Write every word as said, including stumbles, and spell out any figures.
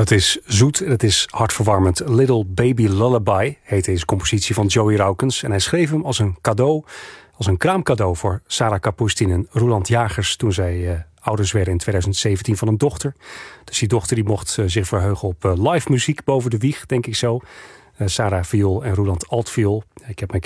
Dat is zoet en het is hartverwarmend. Little Baby Lullaby heet deze compositie van Joey Raukens. En hij schreef hem als een cadeau, als een kraamcadeau voor Sarah Kapustin en Roeland Jagers toen zij uh, ouders werden in twintig zeventien van een dochter. Dus die dochter die mocht uh, zich verheugen op uh, live muziek boven de wieg, denk ik zo. Uh, Sarah viool en Roeland altviool. Ik heb me een